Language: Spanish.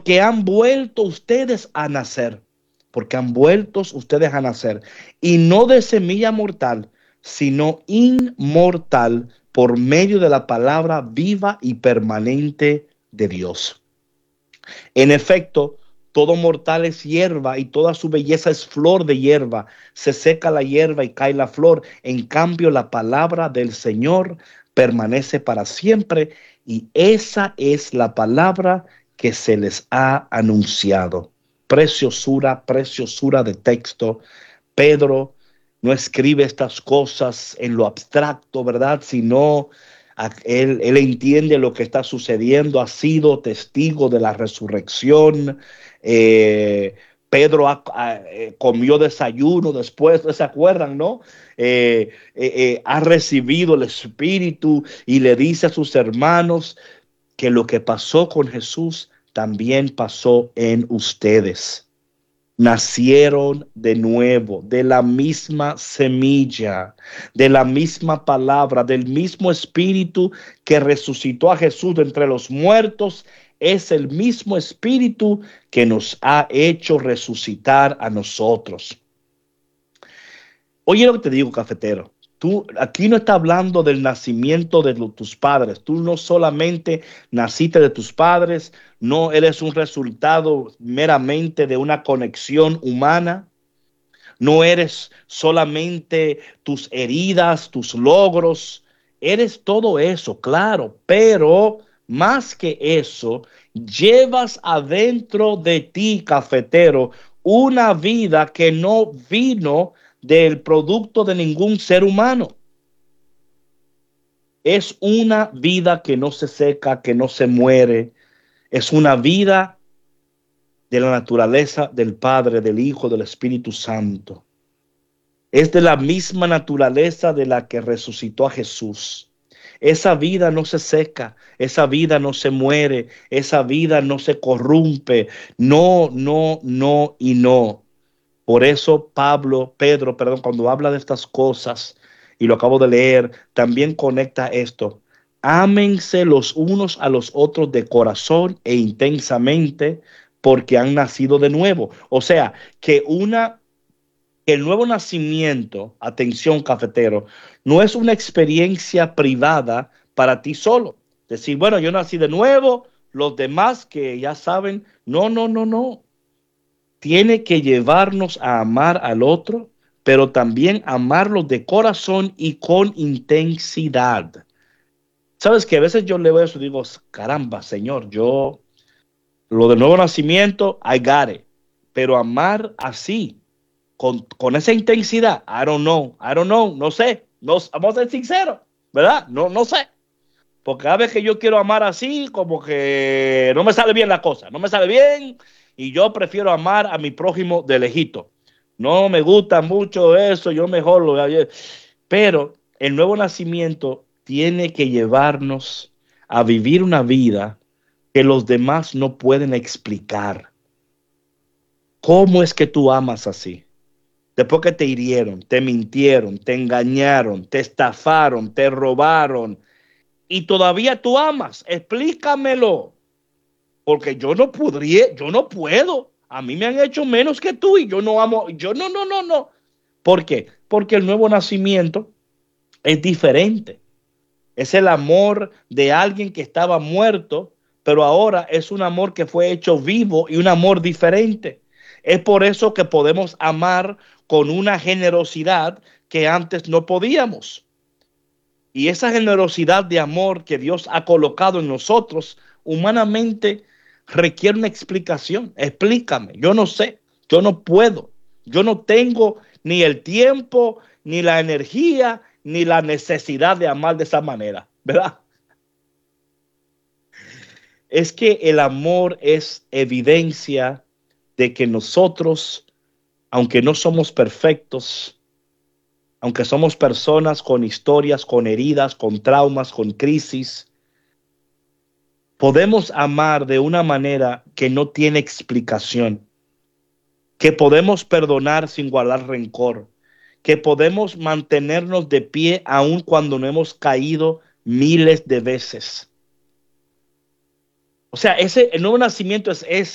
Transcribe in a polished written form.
porque han vuelto ustedes a nacer, porque han vuelto ustedes a nacer, y no de semilla mortal, sino inmortal, por medio de la palabra viva y permanente de Dios. En efecto, todo mortal es hierba y toda su belleza es flor de hierba. Se seca la hierba y cae la flor. En cambio, la palabra del Señor permanece para siempre, y esa es la palabra que se les ha anunciado. Preciosura, preciosura de texto. Pedro no escribe estas cosas en lo abstracto, ¿verdad? Sino él entiende lo que está sucediendo, ha sido testigo de la resurrección. Eh, Pedro comió desayuno después, ¿se acuerdan, no? Ha recibido el Espíritu y le dice a sus hermanos que lo que pasó con Jesús también pasó en ustedes. Nacieron de nuevo, de la misma semilla, de la misma palabra, del mismo Espíritu que resucitó a Jesús de entre los muertos. Es el mismo Espíritu que nos ha hecho resucitar a nosotros. Oye lo que te digo, cafetero. Tú aquí no está hablando del nacimiento de tus padres. Tú no solamente naciste de tus padres, no eres un resultado meramente de una conexión humana. No eres solamente tus heridas, tus logros. Eres todo eso, claro, pero más que eso, llevas adentro de ti, cafetero, una vida que no vino del producto de ningún ser humano. Es una vida que no se seca, que no se muere. Es una vida de la naturaleza del Padre, del Hijo, del Espíritu Santo. Es de la misma naturaleza de la que resucitó a Jesús. Esa vida no se seca, esa vida no se muere, esa vida no se corrompe. No, no, no y no. Por eso Pedro, cuando habla de estas cosas, y lo acabo de leer, también conecta esto. Ámense los unos a los otros de corazón e intensamente, porque han nacido de nuevo. O sea, que el nuevo nacimiento, atención cafetero, no es una experiencia privada para ti solo. Decir, bueno, yo nací de nuevo, los demás que ya saben, no, no, no, no. Tiene que llevarnos a amar al otro, pero también amarlo de corazón y con intensidad. Sabes que a veces yo leo eso y digo, caramba, Señor, lo del nuevo nacimiento, I got it. Pero amar así, con esa intensidad, I don't know, no sé, no, vamos a ser sinceros, ¿verdad? No, no sé. Porque cada vez que yo quiero amar así, como que no me sale bien la cosa, no me sale bien, y yo prefiero amar a mi prójimo de lejito. No me gusta mucho eso, yo mejor lo... Pero el nuevo nacimiento tiene que llevarnos a vivir una vida que los demás no pueden explicar. ¿Cómo es que tú amas así? Después que te hirieron, te mintieron, te engañaron, te estafaron, te robaron, y todavía tú amas. Explícamelo. Porque yo no podría, yo no puedo. A mí me han hecho menos que tú y yo no amo. Yo no, no, no, no. ¿Por qué? Porque el nuevo nacimiento es diferente. Es el amor de alguien que estaba muerto, pero ahora es un amor que fue hecho vivo y un amor diferente. Es por eso que podemos amar con una generosidad que antes no podíamos. Y esa generosidad de amor que Dios ha colocado en nosotros, humanamente, requiere una explicación. Explícame, yo no sé, yo no puedo, yo no tengo ni el tiempo, ni la energía, ni la necesidad de amar de esa manera, ¿verdad? Es que el amor es evidencia de que nosotros, aunque no somos perfectos, aunque somos personas con historias, con heridas, con traumas, con crisis, podemos amar de una manera que no tiene explicación, que podemos perdonar sin guardar rencor, que podemos mantenernos de pie aun cuando no hemos caído miles de veces. O sea, el nuevo nacimiento es